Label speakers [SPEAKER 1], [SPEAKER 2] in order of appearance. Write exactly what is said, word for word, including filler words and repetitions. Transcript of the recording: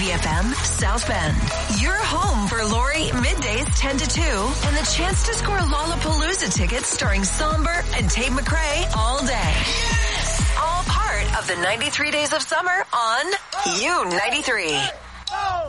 [SPEAKER 1] Lady F M, South Bend. Your home for Lori middays ten to two and the chance to score Lollapalooza tickets starring Somber and Tate McRae all day. Yes! All part of the ninety-three Days of Summer on U ninety-three.